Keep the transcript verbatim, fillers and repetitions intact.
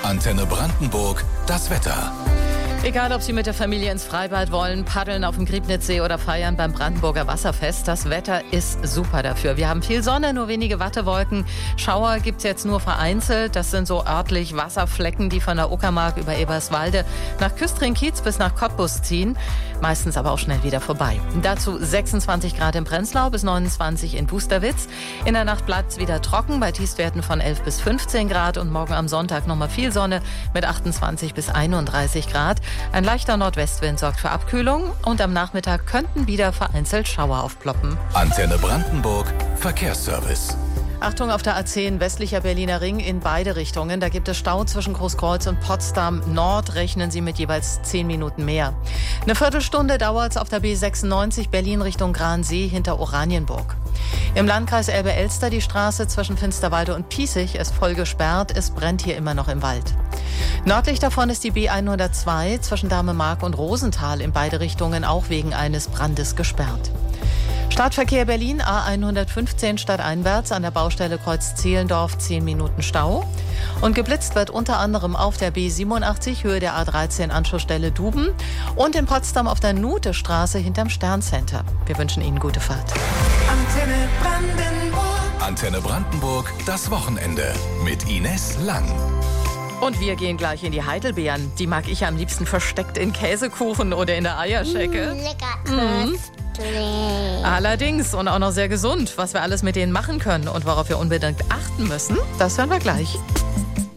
Antenne Brandenburg, das Wetter. Egal, ob Sie mit der Familie ins Freibad wollen, paddeln auf dem Griebnitzsee oder feiern beim Brandenburger Wasserfest, das Wetter ist super dafür. Wir haben viel Sonne, nur wenige Wattewolken. Schauer gibt's jetzt nur vereinzelt. Das sind so örtlich Wasserflecken, die von der Uckermark über Eberswalde nach Küstrin-Kiez bis nach Cottbus ziehen. Meistens aber auch schnell wieder vorbei. Dazu sechsundzwanzig Grad in Prenzlau bis neunundzwanzig in Busterwitz. In der Nacht bleibt's wieder trocken bei Tiefstwerten von elf bis fünfzehn Grad und morgen am Sonntag nochmal viel Sonne mit achtundzwanzig bis einunddreißig Grad. Ein leichter Nordwestwind sorgt für Abkühlung und am Nachmittag könnten wieder vereinzelt Schauer aufploppen. Antenne Brandenburg, Verkehrsservice. Achtung auf der A zehn, westlicher Berliner Ring in beide Richtungen. Da gibt es Stau zwischen Großkreuz und Potsdam Nord. Rechnen Sie mit jeweils zehn Minuten mehr. Eine Viertelstunde dauert es auf der B sechsundneunzig Berlin Richtung Gransee hinter Oranienburg. Im Landkreis Elbe-Elster die Straße zwischen Finsterwalde und Piesig ist voll gesperrt. Es brennt hier immer noch im Wald. Nördlich davon ist die B hundertzwei zwischen Dahme-Mark und Rosenthal in beide Richtungen auch wegen eines Brandes gesperrt. Stadtverkehr Berlin A hundertfünfzehn stadteinwärts an der Baustelle Kreuz Zehlendorf zehn Minuten Stau. Und geblitzt wird unter anderem auf der B siebenundachtzig Höhe der A dreizehn Anschlussstelle Duben und in Potsdam auf der Nutestraße hinterm Sterncenter. Wir wünschen Ihnen gute Fahrt. Antenne Brandenburg. Antenne Brandenburg, das Wochenende mit Ines Lang. Und wir gehen gleich in die Heidelbeeren. Die mag ich am liebsten versteckt in Käsekuchen oder in der Eierschecke. Mm, lecker. Mhm. Allerdings und auch noch sehr gesund. Was wir alles mit denen machen können und worauf wir unbedingt achten müssen, das hören wir gleich.